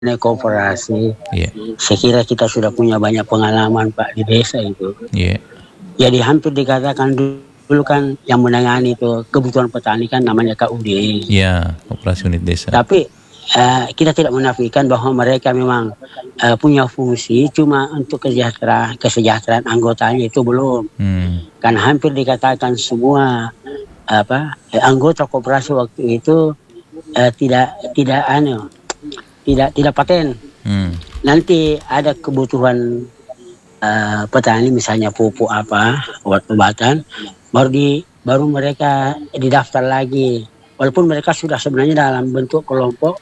koperasi. Iya. Saya kira kita sudah punya banyak pengalaman Pak di desa itu. Iya. Jadi hampir dikatakan dulu kan yang menangani itu kebutuhan petani kan namanya KUD. Iya, Koperasi Unit Desa. Tapi kita tidak menafikan bahwa mereka memang punya fungsi, cuma untuk kesejahteraan anggotanya itu belum. Kan hampir dikatakan semua anggota koperasi waktu itu tidak paten. Nanti ada kebutuhan petani misalnya pupuk obat-obatan, baru mereka didaftar lagi. Walaupun mereka sudah sebenarnya dalam bentuk kelompok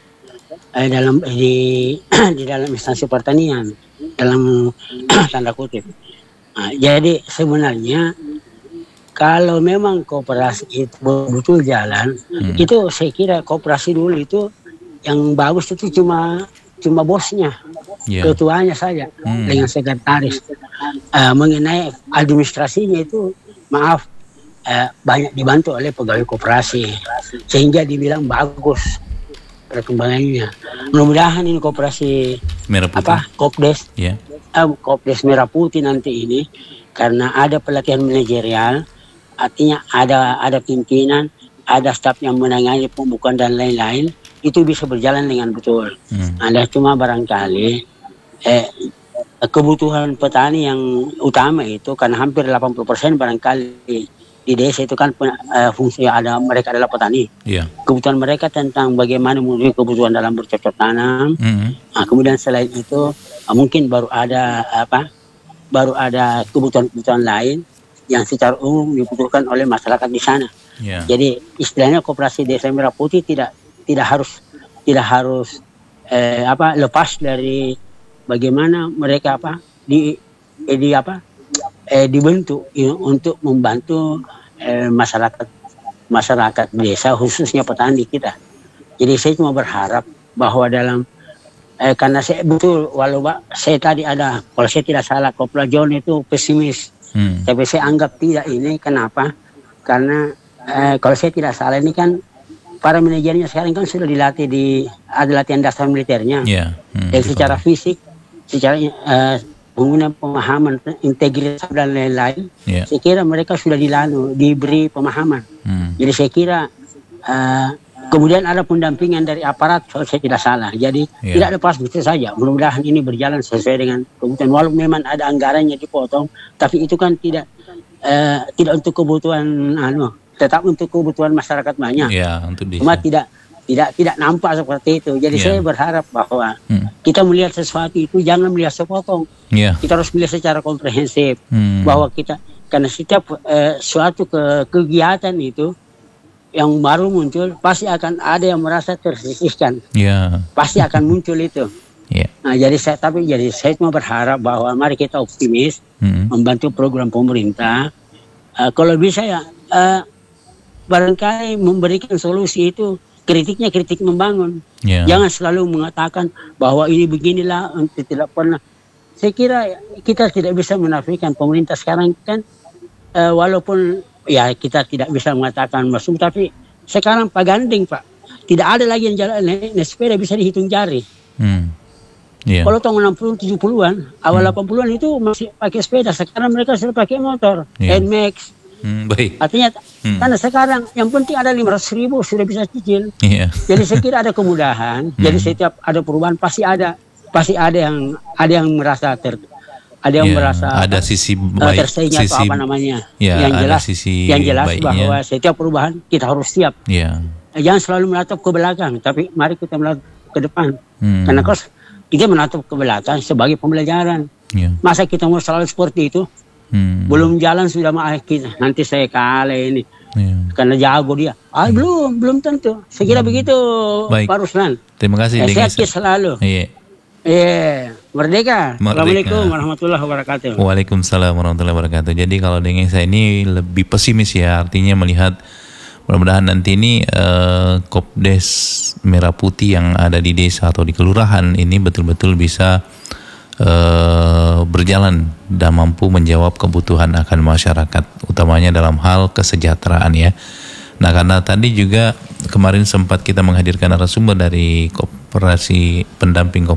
di dalam instansi pertanian dalam tanda kutip. Jadi sebenarnya kalau memang koperasi itu betul jalan, itu saya kira koperasi dulu itu yang bagus itu cuma bosnya, ketuanya saja dengan sekretaris. Mengenai administrasinya itu banyak dibantu oleh pegawai koperasi sehingga dibilang bagus perkembangannya. Mudah-mudahan ini koperasi Merah Putih. Kopdes, Kopdes Merah Putih nanti ini karena ada pelatihan manajerial, artinya ada pimpinan, ada staf yang menangani pembukaan dan lain-lain, itu bisa berjalan dengan betul. Ada cuma barangkali kebutuhan petani yang utama itu kan hampir 80% barangkali di desa itu kan fungsi mereka adalah petani. Kebutuhan mereka tentang bagaimana memenuhi kebutuhan dalam bercocok tanam. Kemudian selain itu mungkin baru ada kebutuhan lain yang secara umum dibutuhkan oleh masyarakat di sana. Jadi istilahnya koperasi Desa Merah Putih tidak harus lepas dari bagaimana mereka dibentuk untuk membantu masyarakat desa khususnya petani kita. Jadi saya cuma berharap bahwa dalam karena saya betul saya tadi kalau saya tidak salah Kopla John itu pesimis. Tapi saya anggap tidak ini kenapa? Karena kalau saya tidak salah ini kan para manajernya sekarang kan sudah dilatih ada latihan dasar militernya. Dan secara fisik, secara menggunakan pemahaman, integritas dan lain-lain, saya kira mereka sudah diberi pemahaman. Jadi saya kira kemudian ada pendampingan dari aparat kalau saya tidak salah. Jadi tidak lepas begitu saja. Mudah-mudahan ini berjalan sesuai dengan kebutuhan. Walaupun memang ada anggarannya dipotong, tapi itu kan tidak untuk kebutuhan tetap untuk kebutuhan masyarakat banyak. Cuma tidak nampak seperti itu. Jadi saya berharap bahwa kita melihat sesuatu itu jangan melihat sepotong. Kita harus melihat secara komprehensif bahwa karena setiap suatu kegiatan itu yang baru muncul pasti akan ada yang merasa tersisihkan. Pasti akan muncul itu. Jadi saya cuma berharap bahwa mari kita optimis membantu program pemerintah. Kalau bisa barangkali memberikan solusi itu kritiknya kritik membangun. Jangan selalu mengatakan bahwa ini beginilah, tidak pernah. Saya kira kita tidak bisa menafikan pemerintah sekarang kan walaupun kita tidak bisa mengatakan masuk, tapi sekarang Pak Gandeng Pak tidak ada lagi yang jalan naik sepeda bisa dihitung jari. Kalau tahun 60 70-an, awal 80-an itu masih pakai sepeda, sekarang mereka sudah pakai motor, NMAX. Artinya karena sekarang yang penting ada 500.000 sudah bisa cicil. Jadi saya kira ada kemudahan. Jadi setiap ada perubahan pasti ada yang merasa ada sisi baik, tersaingnya atau apa namanya. Yang jelas bahwa setiap perubahan kita harus siap. Jangan selalu menatap ke belakang, tapi mari kita menatap ke depan. Karena kalau kita menatap ke belakang sebagai pembelajaran. Masa kita mau selalu seperti itu? Belum jalan sudah kita nanti saya kalah ini karena jago dia. Belum tentu. Saya kira begitu Pak Ruslan. Terima kasih. Sehat selalu. Merdeka. Assalamualaikum warahmatullahi wabarakatuh. Waalaikumsalam warahmatullahi wabarakatuh. Jadi kalau dengan saya ini lebih pesimis ya, artinya melihat mudah-mudahan nanti ini Kopdes Merah Putih yang ada di desa atau di kelurahan ini betul-betul bisa berjalan dan mampu menjawab kebutuhan akan masyarakat, utamanya dalam hal kesejahteraan ya. Nah, karena tadi juga kemarin sempat kita menghadirkan narasumber dari operasi pendamping